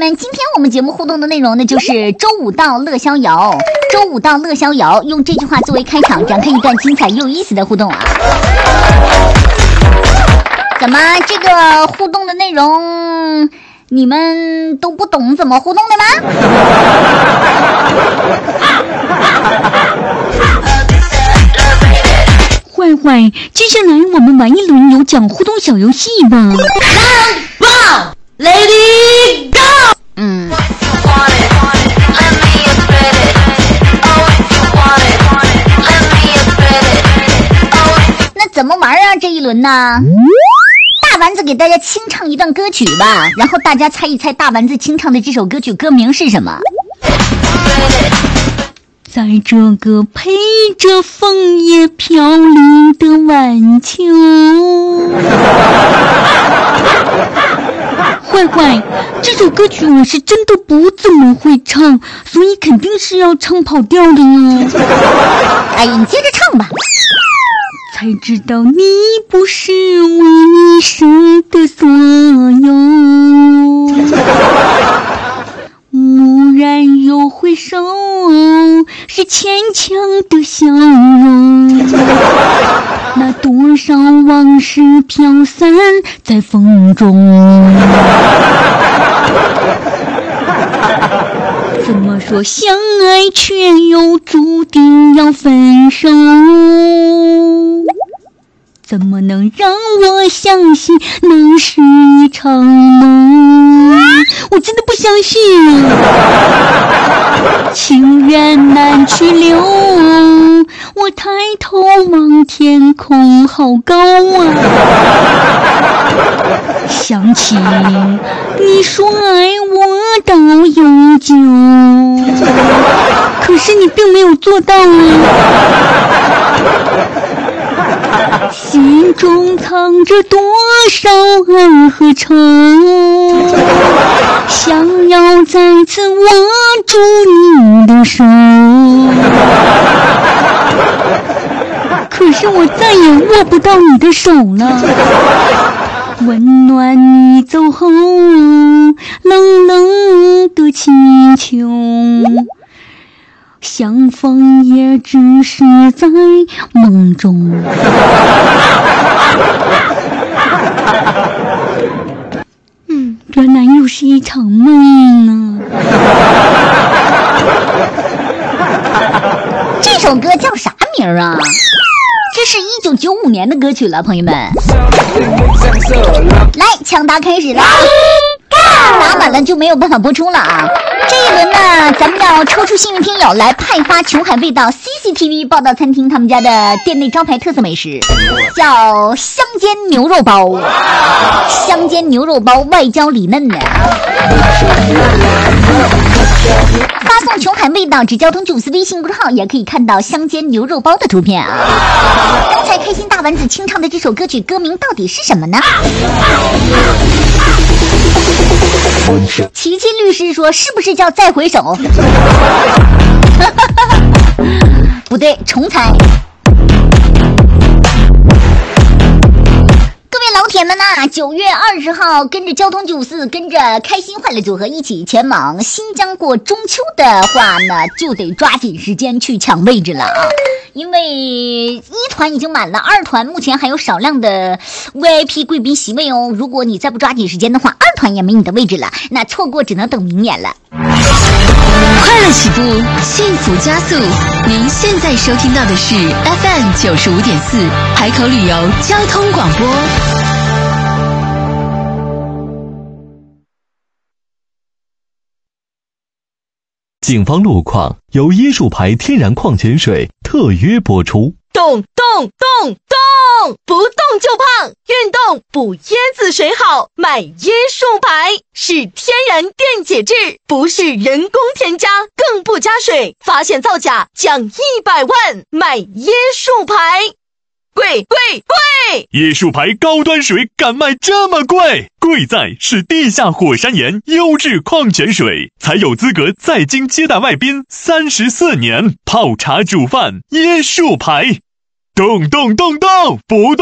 们，今天我们节目互动的内容呢，就是周五到乐逍遥。周五到乐逍遥，用这句话作为开场，展开一段精彩又有意思的互动啊！怎么，这个互动的内容你们都不懂怎么互动的吗？ 坏坏，接下来我们玩一轮有奖互动小游戏吧。 棒 Lady Go！ 那怎么玩啊？这一轮呢？大丸子给大家清唱一段歌曲吧，然后大家猜一猜大丸子清唱的这首歌曲歌名是什么？ 在这个陪着枫叶飘零的晚秋。坏坏，这首歌曲我是真的不怎么会唱，所以肯定是要唱跑调的哟。 哎，你接着唱吧。 才知道你不是我一生的所有，蓦然又回首，是牵强的笑容。那多少往事飘散在风中。怎么说相爱却又注定要分手？怎么能让我相信那是一场梦？我真的不相信啊！情缘难去留，我抬头望天空，好高啊！想起你说爱我到永久，可是你并没有做到啊！心中藏着多少爱和愁，想要再次握住你的手，可是我再也握不到你的手了。温暖你走后，冷冷的祈求，相逢也只是在梦中。原来又是一场梦呢。 这首歌叫啥名啊？这是1995年的歌曲了，朋友们。来，抢答开始了。答满了就没有办法播出了啊！这一轮呢，咱们要抽出幸运听友来派发琼海味道 CCTV 报道餐厅他们家的店内招牌特色美食，叫香煎牛肉包。香煎牛肉包外焦里嫩的。发送琼海味道至交通94微信公众号，也可以看到香煎牛肉包的图片啊！刚才开心大丸子清唱的这首歌曲歌名到底是什么呢？琪琪律师说是不是叫再回首？不对，重猜。各位老铁们呐，9月20号跟着交通94，跟着开心快乐组合一起前往新疆过中秋的话呢，就得抓紧时间去抢位置了啊！因为1团已经满了，2团目前还有少量的 VIP 贵宾席位哦。如果你再不抓紧时间的话，2团也没你的位置了，那错过只能等明年了。 快乐起步，幸福加速。您现在收听到的是 FM 95.4海口旅游交通广播。 警方路况由椰树牌天然矿泉水特约播出。 动，不动就胖，运动补椰子水好，买椰树牌是天然电解质，不是人工添加，更不加水，发现造假奖100万，买椰树牌。贵！ 椰树牌高端水敢卖这么贵？贵在是地下火山岩优质矿泉水，才有资格在京接待外宾34年，泡茶煮饭椰树牌。动，不动